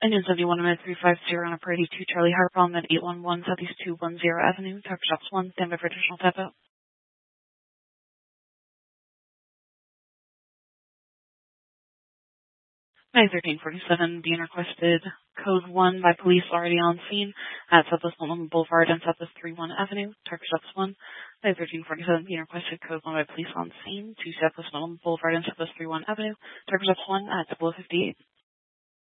Engine 71 Med 350 on a Parade 2 Charlie Harper Med 811 Southeast 210 Avenue. Tucker Shops 1, standby for additional tap out. 91347 being requested. Code 1 by police already on scene at Southwest Multnomah Boulevard and Southwest 31 Avenue. Tucker Shops 1. 91347 being requested. Code 1 by police on scene to Southwest Multnomah Boulevard and Southwest 31 Avenue. Tucker Shops 1 at 0058.